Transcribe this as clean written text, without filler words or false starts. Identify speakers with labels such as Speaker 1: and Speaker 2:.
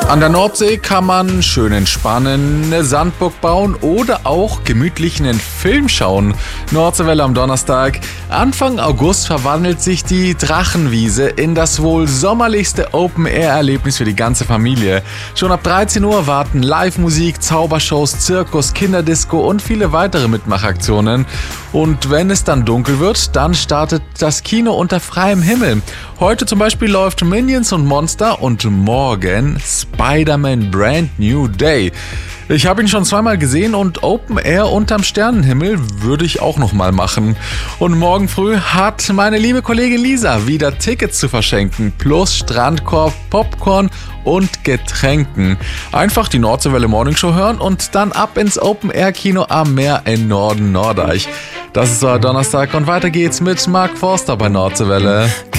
Speaker 1: An der Nordsee kann man schön entspannen, eine Sandburg bauen oder auch gemütlich einen Film schauen. Nordseewelle am Donnerstag. Anfang August verwandelt sich die Drachenwiese in das wohl sommerlichste Open-Air-Erlebnis für die ganze Familie. Schon ab 13 Uhr warten Live-Musik, Zaubershows, Zirkus, Kinderdisco und viele weitere Mitmachaktionen. Und wenn es dann dunkel wird, dann startet das Kino unter freiem Himmel. Heute zum Beispiel läuft Minions und Monster und morgen Spider-Man Brand New Day. Ich habe ihn schon zweimal gesehen und Open Air unterm Sternenhimmel würde ich auch nochmal machen. Und morgen früh hat meine liebe Kollegin Lisa wieder Tickets zu verschenken, plus Strandkorb, Popcorn und Getränken. Einfach die Nordseewelle Morningshow hören und dann ab ins Open Air Kino am Meer in Norden Nordeich. Das ist euer Donnerstag und weiter geht's mit Mark Forster bei Nordseewelle.